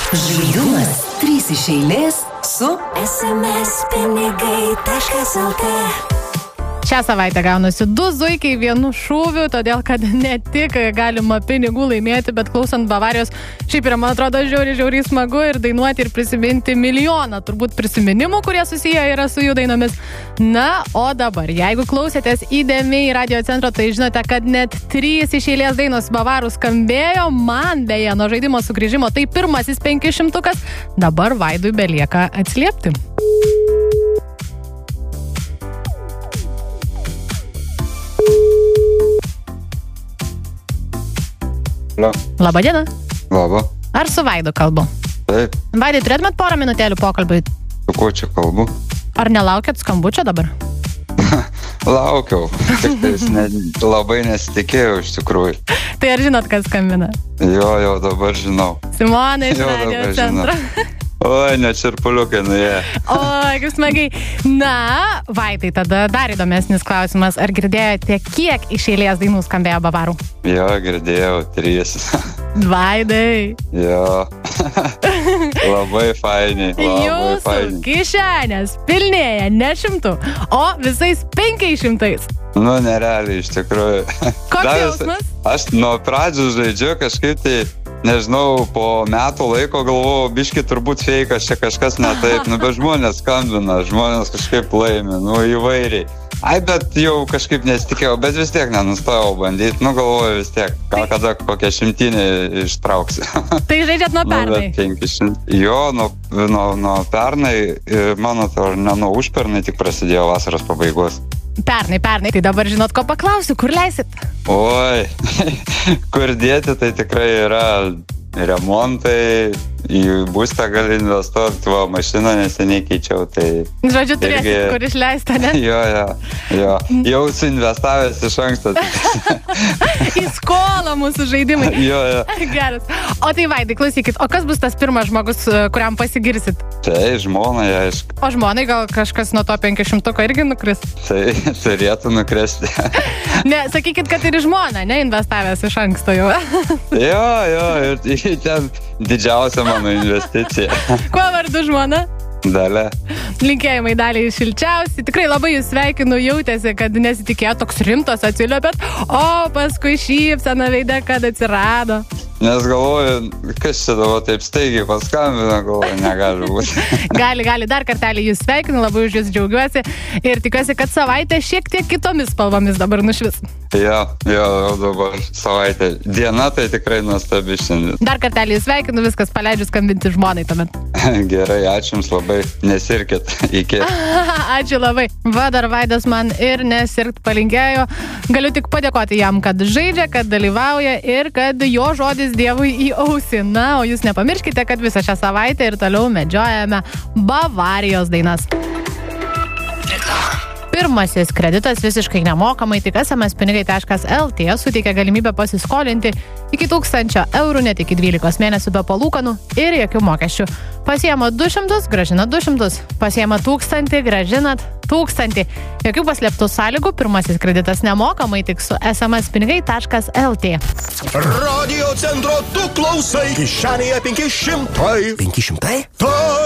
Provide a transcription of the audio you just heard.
Žaidimas 3 iš eilės su smspinigai.lt. Šią savaitę gaunasi 2 zuikiai vienu šūviu, todėl kad ne tik galima pinigų laimėti, bet klausant Bavarijos, šiaip yra, man atrodo, žiauriai smagu ir dainuoti ir prisiminti milijoną, turbūt prisiminimų, kurie susiję yra su jų dainomis. Na, o dabar, jeigu klausėtės įdėmiai Radio Centro, tai žinote, kad net 3 iš eilės dainos Bavarų skambėjo, man beje, nuo žaidimo sugrįžimo, tai pirmasis 500, dabar Vaidui belieka atsiliepti. Labą dieną. Labą. Ar su Vaidu kalbu? Taip. Vaidai, turėtumėt porą minutėlių pokalbiui? Su kuo čia kalbu? Ar nelaukėt skambučio dabar? Laukiau. Tik tais labai nesitikėjau iš tikrųjų. Tai ar žinot, kas skambina? Jo, dabar žinau. Simona iš Jo, Radio dabar Centro. Oi, net čirpuliukai nuėjo. Oi, kaip smagiai. Na, Vaidai, tada dar įdomesnis klausimas. Ar girdėjote, kiek iš eilės dainų skambėjo Bavarų? Jo, girdėjau, 3. Vaidai. Jo. Labai fainiai. Jūsų kišenės pilnėja ne 100, o visais 500. Nu, nerealiai, iš tikrųjų. Koks jausmas? Aš nuo pradžių žaidžiu kažkaip tai, nežinau, po metų laiko galvojau, biški turbūt feikas, čia kažkas ne taip, bet žmonės skambina, žmonės kažkaip laimi, įvairiai. Ai, bet jau kažkaip nesitikėjau, bet vis tiek nenustojau bandyti, galvoju vis tiek, gal kada kokią 100 ištrauksiu. Tai žaidžiat nuo pernai? 500. Jo, nuo pernai, mano to, ne nuo užpernai, tik prasidėjo vasaros pabaigos. Pernai, tai dabar žinot, ko paklausiu, kur leisit? Oi, kur dėti, tai tikrai yra remontai, į būstą gali investuoti, mašiną neseniai keičiau, tai... Žodžiu, turėsit, kur išleista, ne? Jo, jau suinvestavęs iš anksto. Į skolą mūsų žaidimai. Jo. Geras. O tai Vaidai, klausykit, o kas bus tas pirmas žmogus, kuriam pasigirsit? Tai žmonai, aišku. O žmonai gal kažkas nuo to 500 irgi nukris? Tai turėtų nukresti. Ne, sakykit, kad ir į žmoną, neinvestavęs iš anksto jau. Jo, ir ten didžiausia mano investicija. Kuo vardu žmona? Dalia. Linkėjimai Daliai šilčiausi. Tikrai labai jūs sveikinu, jautėsi, kad nesitikėjo toks rimtas atsiliepėt, o paskui šypsena veide, kad atsirado. Nes galvoju, kas čia dabar taip staigiai paskambina, galvoju, negali būti. Gali, dar kartelį jūs sveikinu, labai už jūs džiaugiuosi ir tikiuosi, kad savaitė šiek tiek kitomis spalvomis dabar nušvis. Jo, dabar savaitė. Diena tai tikrai nuostabi šiandien. Dar kartelį jūs sveikinu, viskas paleidžiu skambinti žmonai tuomet. Gerai, ačiū jums labai, nesirkit, iki. Ačiū labai. Dar Vaidas man ir nesirkt palinkėjo. Galiu tik padėkoti jam, kad žaidžia, kad dalyvauja ir kad jo žodis Dievui į ausį. Na, o jūs nepamirškite, kad visą šią savaitę ir toliau medžiojame Bavarijos dainas. Pirmasis kreditas visiškai nemokamai, tik smspinigai.lt suteikia galimybę pasiskolinti iki 1000 eurų, net iki 12 mėnesių be palūkanų ir jokių mokesčių. Pasiema 200, grąžina 200. Pasiema 1000, grąžinat 1000. Jokių paslėptų sąlygų, pirmasis kreditas nemokamai, tik su smspinigai.lt. Radio Centro tu klausai, kišenėje 500. 500? Taip.